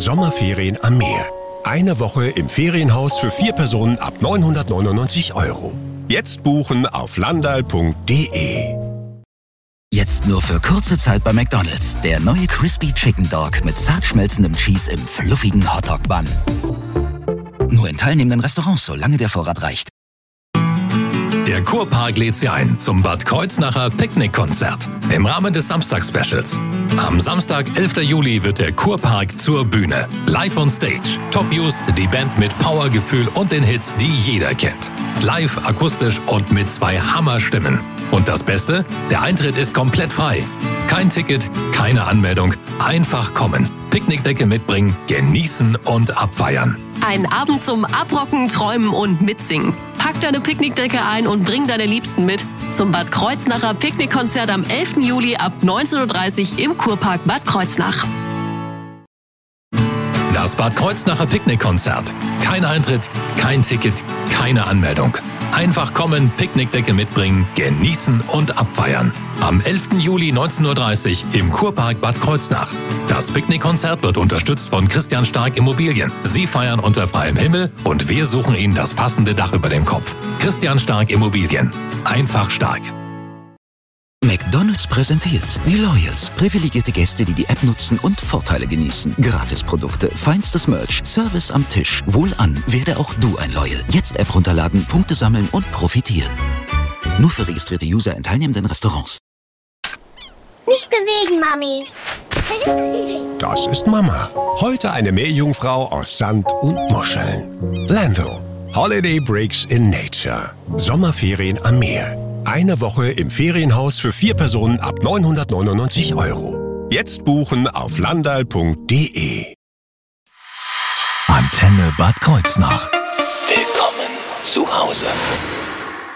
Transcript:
Sommerferien am Meer. Eine Woche im Ferienhaus für 4 Personen ab 999 €. Jetzt buchen auf landal.de. Jetzt nur für kurze Zeit bei McDonald's. Der neue Crispy Chicken Dog mit zart schmelzendem Cheese im fluffigen Hotdog-Bun. Nur in teilnehmenden Restaurants, solange der Vorrat reicht. Der Kurpark lädt Sie ein zum Bad Kreuznacher Picknickkonzert im Rahmen des Samstags-Specials. Am Samstag, 11. Juli, wird der Kurpark zur Bühne. Live on Stage. Top Used, die Band mit Powergefühl und den Hits, die jeder kennt. Live, akustisch und mit 2 Hammerstimmen. Und das Beste? Der Eintritt ist komplett frei. Kein Ticket, keine Anmeldung. Einfach kommen. Picknickdecke mitbringen, genießen und abfeiern. Ein Abend zum Abrocken, Träumen und Mitsingen. Pack deine Picknickdecke ein und bring deine Liebsten mit zum Bad Kreuznacher Picknickkonzert am 11. Juli ab 19:30 Uhr im Kurpark Bad Kreuznach. Das Bad Kreuznacher Picknickkonzert. Kein Eintritt, kein Ticket, keine Anmeldung. Einfach kommen, Picknickdecke mitbringen, genießen und abfeiern. Am 11. Juli 19:30 Uhr im Kurpark Bad Kreuznach. Das Picknickkonzert wird unterstützt von Christian Stark Immobilien. Sie feiern unter freiem Himmel und wir suchen Ihnen das passende Dach über dem Kopf. Christian Stark Immobilien. Einfach stark. McDonald's präsentiert die Loyals. Privilegierte Gäste, die die App nutzen und Vorteile genießen. Gratisprodukte, feinstes Merch, Service am Tisch. Wohlan, werde auch du ein Loyal. Jetzt App runterladen, Punkte sammeln und profitieren. Nur für registrierte User in teilnehmenden Restaurants. Nicht bewegen, Mami. Das ist Mama. Heute eine Meerjungfrau aus Sand und Muscheln. Lando. Holiday Breaks in Nature. Sommerferien am Meer. Eine Woche im Ferienhaus für 4 Personen ab 999 €. Jetzt buchen auf landal.de. Antenne Bad Kreuznach. Willkommen zu Hause.